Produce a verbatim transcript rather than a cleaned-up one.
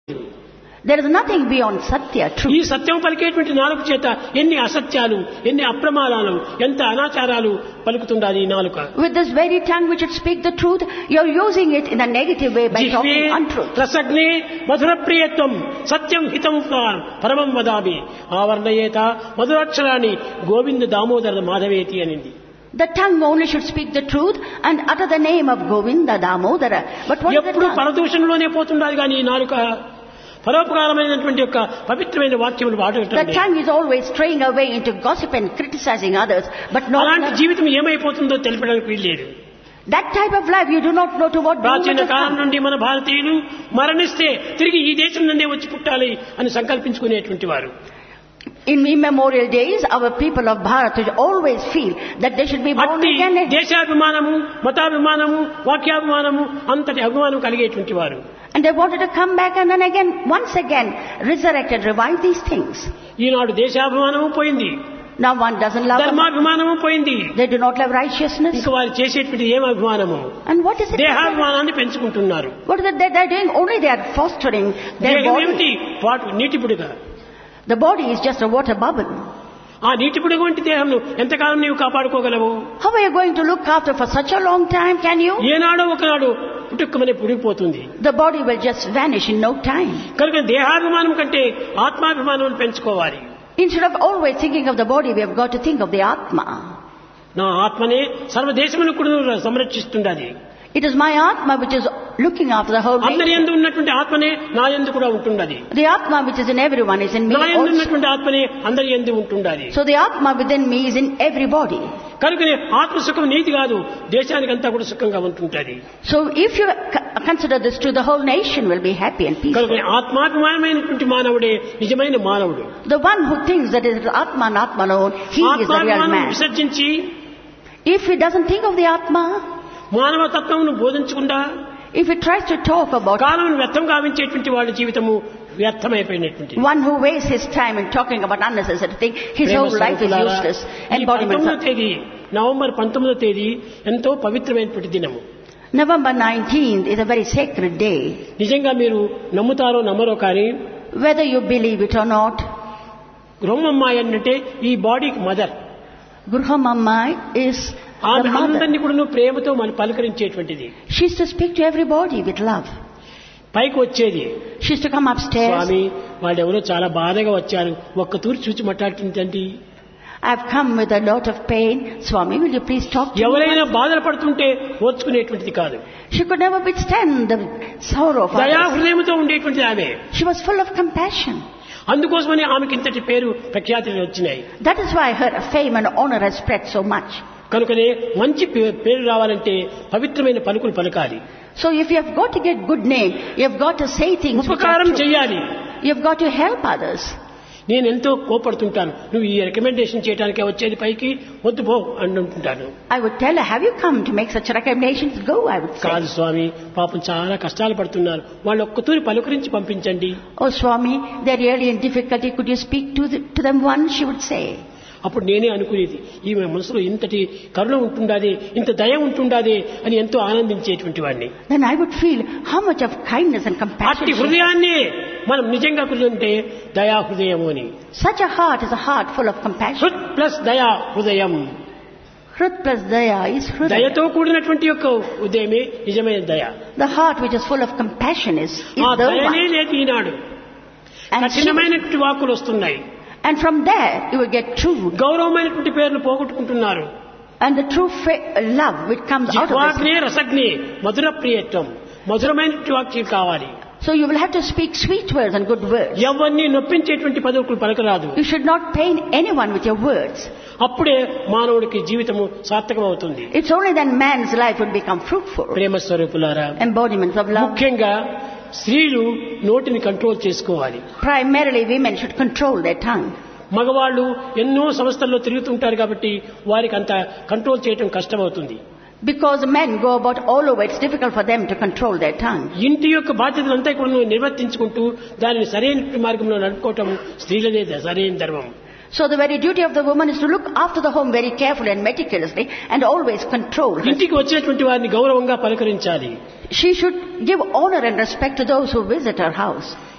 There is nothing beyond Satya, ఈ truth. సత్యం పలికేటువంటి నాలుక చేత ఎన్ని అసత్యాలు, ఎన్ని అప్రమాణాలు, ఎంత అనాచారాలు పలుకుతుండాలి ఈ నాలుక. With this very tongue which should speak the truth, you're using it in a negative way by జిహ్వే talking untruth. రసగ్నే మధుర ప్రియత్వం సత్యం హితం పరమం వదామి ఆవర్ణయేత మధురాక్షరాన్ని గోవింద దామోదర మాధవేతి అనింది. The tongue only should speak the truth and utter the name of Govinda Damodara. But what is the ఎప్పుడు tongue? పరదూషణలోనే పోతుండాలి కానీ ఈ నాలుక పరోపకారమైనటువంటి యొక్క పవిత్రమైన వాక్యములు The వాడటం. tongue is always straying away into gossip and criticizing others, but అలాంటి not జీవితం ఏమైపోతుందో తెలిపడానికి వీల్లేదు. that type of life. You do not know to what doom it ప్రాచీన has కాలం come. నుండి మన భారతీయులు మరణిస్తే తిరిగి ఈ దేశం నుండే వచ్చి పుట్టాలి అని సంకల్పించుకునేటువంటి వారు. In immemorial days, our people of Bharat would always feel that they should be born అట్టి again. దేశాభిమానము, మతాభిమానము, వాక్యాభిమానము అంతటి అభిమానం కలిగేటువంటి వారు. And they wanted to come back and then again, once again, resurrect and revive these things. ఈనాడు దేశాభిమానము పోయింది, Now one doesn't love them. ధర్మాభిమానము పోయింది. They do not love righteousness. ఇంకా వారు చేసేటువంటి ఏం అభిమానము? And what is it? దేహాభిమానాన్ని పెంచుకుంటున్నారు. What is it that they're doing? Only they are fostering their దేహం ఏమిటి? body. వాటి నీటిపుడుగా. The body is just a water bubble. ఆ నీటిపుడుగు వంటి దేహంను ఎంతకాలం నీవు కాపాడుకోగలవు? How are you going to look after for such a long time? Can you? ఏనాడో ఒకనాడు పుట్టుకమని పుడిగిపోతుంది. The body will just vanish in no time. కనుక దేహాభిమానం కంటే ఆత్మాభిమానం పెంచుకోవాలి. Instead of always thinking of the body, we have got to think of the Atma. నా ఆత్మనే సర్వదేశమును కూడా సంరక్షిస్తుండాలి. It is my Atma which is looking after the whole అందరి nation. యందు ఉన్నటువంటి ఆత్మనే నా యందు కూడా ఉంటుండాలి. The Atma which is in everyone is in me నా యందు also. ఉన్నటువంటి ఆత్మనే అందరి యందు ఉంటుండాలి. So the Atma within me is in everybody. కనుకనే ఆత్మ సుఖం నీతి కాదు, దేశానికంతా కూడా సుఖంగా ఉంటుంటది. So if you c- consider this true, the whole nation will be happy and peaceful. కనుకనే ఆత్మాభిమానమైనటువంటి మానవుడే నిజమైన మానవుడు. The one who thinks that it is Atma and Atma alone, he is the real ఆత్మాభిమానం man. విసర్జించి If he doesn't think of the Atma, మానవ తత్వమును బోధించకుండా if he tries to talk about కాలం వ్యర్థం గావించేటువంటి వాడి జీవితము వ్యర్థమైపోయినటువంటి. one who wastes his time in talking about unnecessary things, his whole life is useless. Embodiment పంతొమ్మిదో of తేదీ November పంతొమ్మిదో తేదీ ఎంతో పవిత్రమైనటువంటి దినము. November nineteenth is a very sacred day. నిజంగా మీరు నమ్ముతారో నమ్మరో కానీ Whether you believe it or not, గృహమ్మాయి అంటే ఈ బాడీకి మదర్. Gruhamamma is ఆమె the mother. అందరినీ కూడా ప్రేమతో మనం పలకరించేటువంటిది. She used to speak to everybody with love. పైకి వచ్చేది, She used to come upstairs. స్వామి వాళ్ళెవరో చాలా బాధగా వచ్చారు, ఒక్క తూరి చూచి మాట్లాడుతుందండి. I've come with a lot of pain. Swami, will you please talk to me? ఎవరైనా బాధలు పడుతుంటే ఓర్చుకునేటువంటిది కాదు. She could never withstand the sorrow of దయా others. హృదయంతో ఉండేటువంటిది ఆమె. She was full of compassion. అందుకోసమని ఆమెకి ఇంతటి పేరు ప్రఖ్యాతులు వచ్చినాయి. That is why her fame and honor has spread so much. కనుకనే మంచి పే- పేరు రావాలంటే పవిత్రమైన పలుకులు పలకాలి. So if you have got to get good name, you have got to say things which are ఉపకారం true. చెయ్యాలి. You have got to help others. నేను ఎంతో కోపడుతుంటాను, నువ్వు ఈ రికమెండేషన్ చేయడానికే వచ్చేది పైకి, వద్దు పో అంటుంటాను. I would tell her, have you come to make such recommendations? Go, I would say. కాదు స్వామి, పాపం చాలా కష్టాలు పడుతున్నారు, వాళ్ళు ఒక్కతూరి పలుకరించి పంపించండి. Oh Swami, they're really in difficulty. Could you speak to, the, to them once? She would say. అప్పుడు నేనే అనుకునేది, ఈమె మనసులో ఇంతటి కరుణ ఉంటుండాదే, ఇంత దయ ఉంటుండాదే అని ఎంతో ఆనందించేటువంటి వాడిని. Then I would feel how much of kindness and compassion. అట్టి she has. హృదయాన్ని మనం నిజంగా కుదిరితే దయా హృదయము అని. Such a heart is a heart full of compassion. హృత్ plus దయా హృదయం. Hrut plus daya is hrudaya. దయతో కూడినటువంటి యొక్క ఉదయమే నిజమైన దయ. The heart which is full of compassion is, is ఆ the దయనే one. లేదు ఈనాడు. And, she, కఠినమైనటువంటి వాక్కులు వస్తున్నాయి, and from there you will get true. గౌరవమైనటువంటి పేర్లు పోగొట్టుకుంటున్నారు. And the true fa- love which comes out of this. జిహ్వాగ్నే రసగ్నే మధుర ప్రియత్వం, మధురమైనటువంటి వాక్యం కావాలి. So you will have to speak sweet words and good words. ఎవరిని నొప్పించేటువంటి పదవులు పలకరాదు. You should not pain anyone with your words. అప్పుడే మానవుడికి జీవితము సార్థకం అవుతుంది. It's only then man's life would become fruitful. ప్రేమ స్వరూపులారా, Embodiments of love. ముఖ్యంగా స్త్రీలు నోటిని కంట్రోల్ చేసుకోవాలి. Primarily women should control their tongue. మగవాళ్ళు ఎన్నో సంస్థల్లో తిరుగుతుంటారు కాబట్టి వారికి అంత కంట్రోల్ చేయడం కష్టమవుతుంది. Because men go about all over, it's difficult for them to control their tongue. ఇంటి యొక్క బాధ్యతలంతా కూడా నిర్వర్తించుకుంటూ దానిని సరైన మార్గంలో నడుపుకోవటం స్త్రీలదే సరైన ధర్మం. So the very duty of the woman is to look after the home very carefully and meticulously and always control her. ఇంటికి వచ్చినటువంటి వారిని గౌరవంగా పలకరించాలి. She should give honor and respect to those who visit her house.